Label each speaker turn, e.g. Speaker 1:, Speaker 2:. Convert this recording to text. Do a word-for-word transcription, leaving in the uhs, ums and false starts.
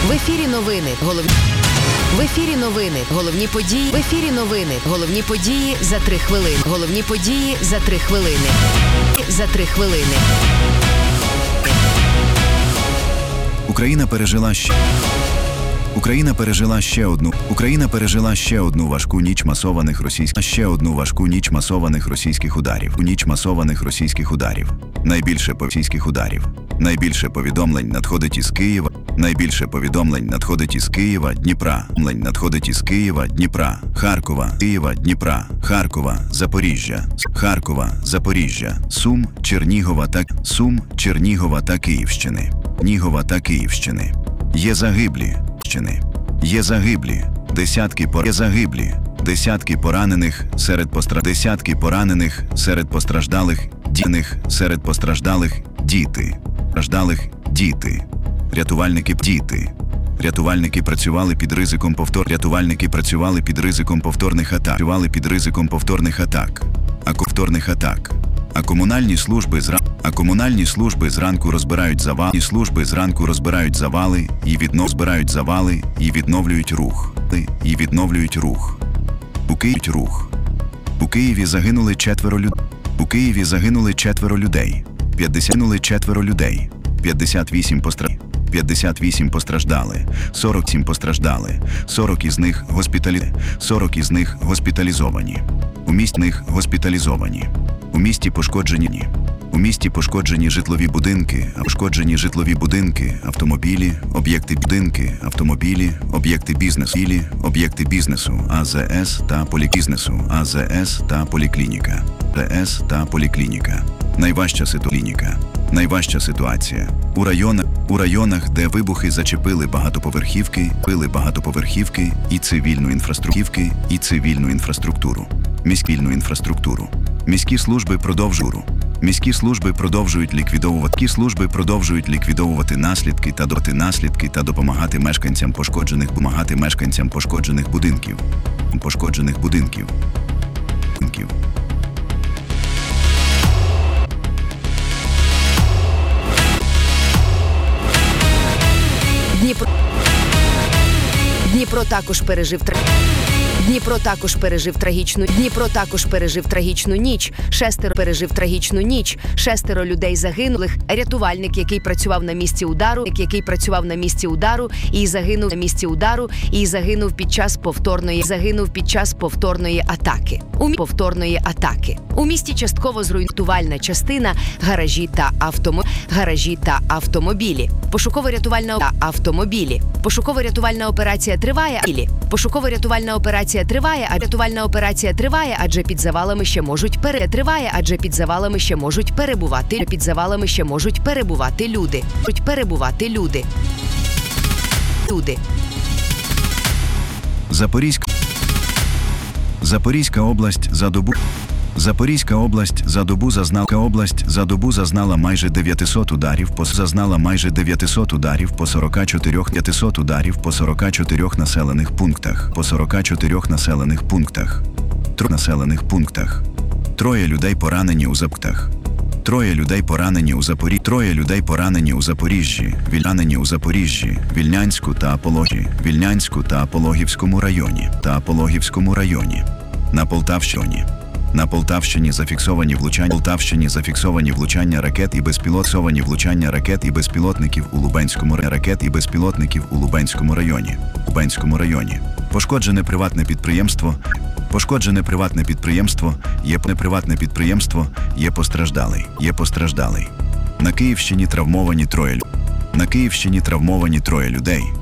Speaker 1: В ефірі новини. Головні В ефірі новини. Головні події. В ефірі новини. Головні події за три хвилини. Головні події за три хвилини. За три хвилини.
Speaker 2: Україна пережила ще Україна пережила ще одну Україна пережила ще одну важку ніч масованих російських ще одну важку ніч масованих російських ударів. У ніч масованих російських ударів. Найбільше російських ударів. Найбільше повідомлень надходить із Києва. Найбільше повідомлень надходить із Києва, Дніпра. Повідомлень надходить із Києва, Дніпра, Харкова, Києва, Дніпра, Харкова, Запоріжжя, Харкова, Запоріжжя, Сум, Чернігова та Сум, Чернігова та Київщини. Нігова та Київщини. Є загиблі. Є загиблі. Десятки пор... Є загиблі. Десятки поранених серед постра... Десятки поранених серед постраждалих дітей. Серед постраждалих діти. Постраждалих діти. Рятувальники діти. Рятувальники працювали під ризиком повтор. Рятувальники працювали під ризиком повторних атак. Працювали під ризиком повторних атак. А повторних атак. А комунальні служби зранку А комунальні служби зранку розбирають завали. І служби зранку розбирають завали і віднов збирають завали і відновлюють рух. І відновлюють рух. У Києві рух. У Києві загинули четверо людей. У Києві загинули четверо людей. п'ятдесят загинули четверо людей. п'ятдесят вісім постраждали. п'ятдесят вісім постраждали. сорок сім постраждали. сорок із них госпіталі. сорок із них госпіталізовані. У місті них госпіталізовані. У місті пошкоджені. У місті пошкоджені житлові будинки, пошкоджені житлові будинки, автомобілі, об'єкти будинки, автомобілі, об'єкти бізнесу, об'єкти бізнесу, АЗС та полікізнесу, АЗС та поліклініка, АЗС та поліклініка. Найважча ситуація. Найважча ситуація. У районах, у районах, де вибухи зачепили багатоповерхівки, пили багатоповерхівки і цивільну інфраструктуру, і цивільну інфраструктуру, міськільну інфраструктуру. Міські служби продовжують Міські служби продовжують ліквідовувати Міські служби продовжують ліквідовувати наслідки та доти наслідки та допомагати мешканцям пошкоджених допомагати мешканцям пошкоджених будинків. Пошкоджених будинків. Будинків.
Speaker 1: Дніпро Дніпро також пережив Дніпро також пережив трагічну Дніпро також пережив трагічну ніч. Шестеро пережив трагічну ніч. Шестеро людей загинулих. Рятувальник, який працював на місці удару, який працював на місці удару і загинув на місці удару і загинув під час повторної загинув під час повторної атаки. У повторної атаки. У місті частково зруйнувальна частина, гаражі та автомо гаражі та автомобілі. Пошуково-рятувальна та автомобілі. Пошуково-рятувальна операція триває. Пошуково-рятувальна операція триває, а рятувальна операція триває, адже під завалами ще можуть пере триває, адже під завалами ще можуть перебувати. Під завалами ще можуть перебувати люди. Можуть перебувати люди. Люди.
Speaker 2: Запорізька Запорізька область за добу Запорізька область за добу зазнала область за добу зазнала майже дев'ятсот ударів по зазнала майже дев'ятсот ударів по сорок чотири дев'ятсот ударів по сорок чотири населених пунктах по сорок чотири населених пунктах. Троє населених пунктах. Троє людей поранені у Запоріжжі. Троє людей поранені у Запоріжжі. Троє людей поранені у Запоріжжі, вільнянені у Запоріжжі, Вільнянську та Апології, Вільнянську та Апологівському районі, та Апологівському районі. На Полтавщині. На Полтавщині зафіксовані влучання Полтавщині зафіксовані влучання ракет і безпілотних влучання ракет і безпілотників у Лубенському ракет і безпілотників у Лубенському районі. Лубенському районі. Пошкоджене приватне підприємство. Пошкоджене приватне підприємство. Є приватне підприємство. Є постраждалий. Є постраждалий. На Київщині травмовані троє. На Київщині травмовані троє людей.